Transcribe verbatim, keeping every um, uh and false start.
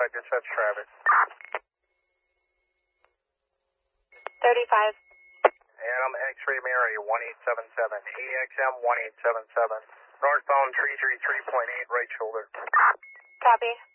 I dispatch traffic. thirty-five. And I'm X-ray Mary, one eight seven seven, A X M one eight seven seven, northbound three three three point eight, right shoulder. Copy.